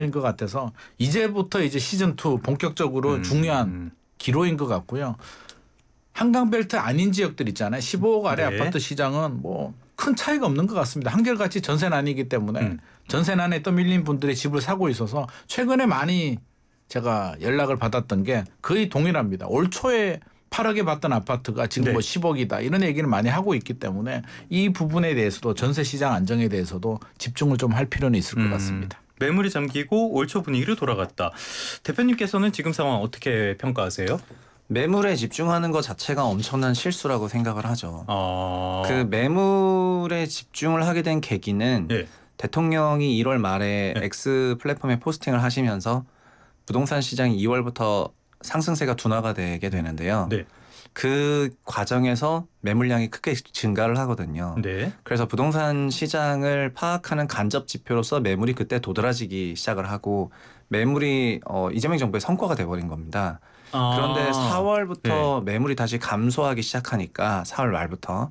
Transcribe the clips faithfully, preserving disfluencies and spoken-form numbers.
것 같아서 이제부터 이제 시즌 투 본격적으로 음. 중요한 기로인 것 같고요. 한강벨트 아닌 지역들 있잖아요. 십오억 아래 네. 아파트 시장은 뭐 큰 차이가 없는 것 같습니다. 한결같이 전세난이기 때문에 음. 전세난에 떠밀린 분들이 집을 사고 있어서 최근에 많이 제가 연락을 받았던 게 거의 동일합니다. 올 초에 팔억에 받던 아파트가 지금 네. 뭐 십억이다 이런 얘기를 많이 하고 있기 때문에 이 부분에 대해서도 전세 시장 안정에 대해서도 집중을 좀 할 필요는 있을 것 음. 같습니다. 매물이 잠기고 올 초 분위기로 돌아갔다. 대표님께서는 지금 상황 어떻게 평가하세요? 매물에 집중하는 것 자체가 엄청난 실수라고 생각을 하죠. 아... 그 매물에 집중을 하게 된 계기는 예. 대통령이 일월 말에 네. X 플랫폼에 포스팅을 하시면서 부동산 시장이 이월부터 상승세가 둔화가 되게 되는데요. 네. 그 과정에서 매물량이 크게 증가를 하거든요. 네. 그래서 부동산 시장을 파악하는 간접 지표로서 매물이 그때 도드라지기 시작을 하고 매물이 어, 이재명 정부의 성과가 돼버린 겁니다. 아... 그런데 사월부터 네. 매물이 다시 감소하기 시작하니까 사월 말부터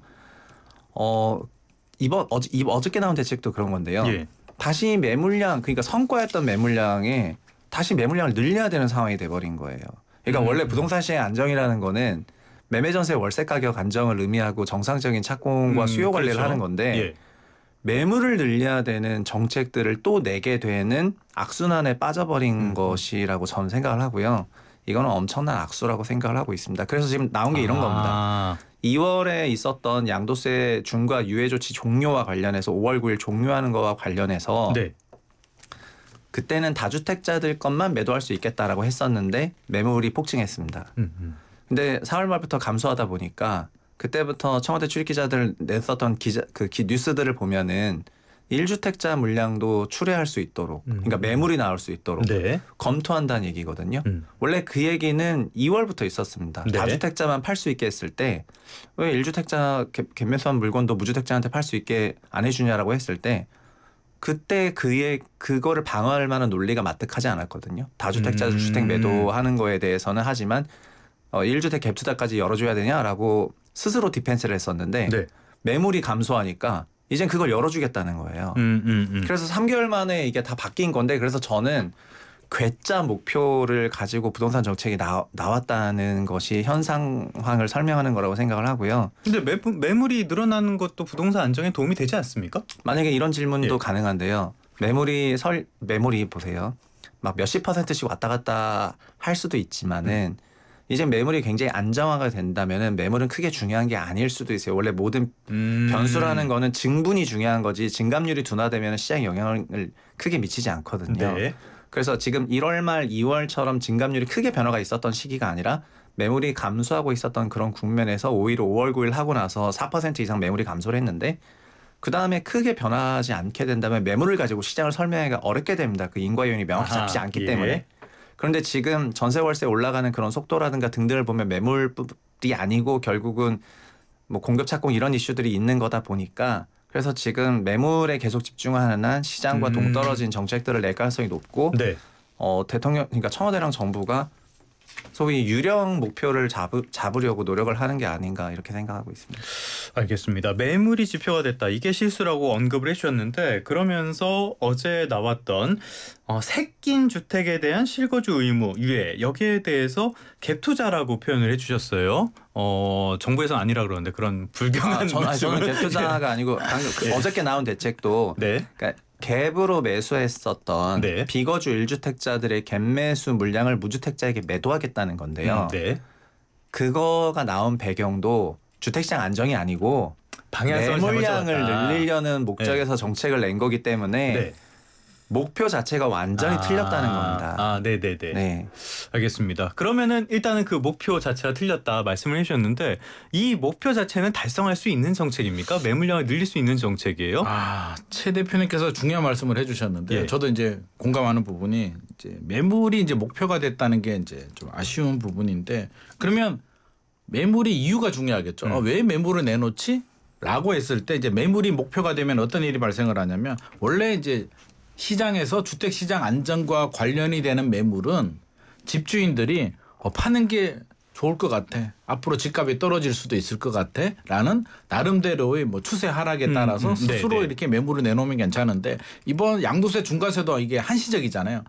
어 이번 어저 이번 어저께 나온 대책도 그런 건데요. 예. 다시 매물량 그러니까 성과였던 매물량에 다시 매물량을 늘려야 되는 상황이 돼버린 거예요. 그러니까 음, 원래 음. 부동산 시장의 안정이라는 거는 매매 전세 월세 가격 안정을 의미하고 정상적인 착공과 음, 수요 관리를 그렇죠. 하는 건데 예. 매물을 늘려야 되는 정책들을 또 내게 되는 악순환에 빠져버린 음, 것이라고 저는 생각을 하고요. 이거는 엄청난 악수라고 생각을 하고 있습니다. 그래서 지금 나온 게 이런 아... 겁니다. 이월에 있었던 양도세 중과 유예 조치 종료와 관련해서 오월 구일 종료하는 거와 관련해서 네. 그때는 다주택자들 것만 매도할 수 있겠다라고 했었는데 매물이 폭증했습니다. 음, 음. 근데 사월 말부터 감소하다 보니까 그때부터 청와대 출입기자들 냈었던 기자 그 기, 뉴스들을 보면은 일 주택자 물량도 출회할 수 있도록 그러니까 음. 매물이 나올 수 있도록 네. 검토한다는 얘기거든요. 음. 원래 그 얘기는 이월부터 있었습니다. 네. 다주택자만 팔 수 있게 했을 때 왜 일 주택자 갭매수한 물건도 무주택자한테 팔 수 있게 안 해주냐라고 했을 때 그때 그의 그거를 방어할 만한 논리가 마뜩하지 않았거든요. 다주택자 음. 주택 매도하는 거에 대해서는 하지만 어, 일 주택 갭 투자까지 열어줘야 되냐라고 스스로 디펜스를 했었는데 네. 매물이 감소하니까 이젠 그걸 열어주겠다는 거예요. 음, 음, 음. 그래서 삼 개월 만에 이게 다 바뀐 건데 그래서 저는 괴짜 목표를 가지고 부동산 정책이 나, 나왔다는 것이 현 상황을 설명하는 거라고 생각을 하고요. 근데 매, 매물이 늘어나는 것도 부동산 안정에 도움이 되지 않습니까? 만약에 이런 질문도 예. 가능한데요. 매물이 설 매물이 보세요. 막 몇십 퍼센트씩 왔다 갔다 할 수도 있지만은 음. 이제 매물이 굉장히 안정화가 된다면은 매물은 크게 중요한 게 아닐 수도 있어요. 원래 모든 음. 변수라는 거는 증분이 중요한 거지 증감률이 둔화되면 시장에 영향을 크게 미치지 않거든요. 네. 그래서 지금 일월 말 이월처럼 증감률이 크게 변화가 있었던 시기가 아니라 매물이 감소하고 있었던 그런 국면에서 오히려 오월 구일 하고 나서 사 퍼센트 이상 매물이 감소를 했는데 그다음에 크게 변하지 않게 된다면 매물을 가지고 시장을 설명하기가 어렵게 됩니다. 그 인과 요인이 명확히 잡히지 아하, 않기 예. 때문에. 그런데 지금 전세 월세 올라가는 그런 속도라든가 등등을 보면 매물이 아니고 결국은 뭐 공급 착공 이런 이슈들이 있는 거다 보니까 그래서 지금 매물에 계속 집중하는 한 시장과 음. 동떨어진 정책들을 낼 가능성이 높고 네. 어, 대통령 그러니까 청와대랑 정부가 소위 유령 목표를 잡으, 잡으려고 노력을 하는 게 아닌가 이렇게 생각하고 있습니다. 알겠습니다. 매물이 지표가 됐다. 이게 실수라고 언급을 해주셨는데 그러면서 어제 나왔던 어, 새낀 주택에 대한 실거주 의무 유예 여기에 대해서 갭 투자라고 표현을 해주셨어요. 어, 정부에서 아니라 그러는데 그런 불경한 아, 전, 아니, 저는 말씀을. 갭 투자가 아니고 방금 그 예. 어저께 나온 대책도 네. 그러니까 갭으로 매수했었던 네. 비거주 일 주택자들의 갭 매수 물량을 무주택자에게 매도하겠다는 건데요. 음, 네. 그거가 나온 배경도 주택시장 안정이 아니고 방향성을 매물량을 잘못 잡았다. 늘리려는 목적에서 정책을 낸 거기 때문에 네. 목표 자체가 완전히 아, 틀렸다는 겁니다. 아, 네네네. 네. 알겠습니다. 그러면은 일단은 그 목표 자체가 틀렸다 말씀을 해주셨는데 이 목표 자체는 달성할 수 있는 정책입니까? 매물량을 늘릴 수 있는 정책이에요? 아, 최 대표님께서 중요한 말씀을 해주셨는데 예. 저도 이제 공감하는 부분이 이제 매물이 이제 목표가 됐다는 게 이제 좀 아쉬운 부분인데 그러면 매물이 이유가 중요하겠죠. 음. 어, 왜 매물을 내놓지? 라고 했을 때 이제 매물이 목표가 되면 어떤 일이 발생을 하냐면 원래 이제 시장에서 주택 시장 안정과 관련이 되는 매물은 집주인들이 어, 파는 게 좋을 것 같아. 앞으로 집값이 떨어질 수도 있을 것 같아. 라는 나름대로의 뭐 추세 하락에 따라서 음, 음. 스스로 네, 네. 이렇게 매물을 내놓으면 괜찮은데 이번 양도세 중과세도 이게 한시적이잖아요.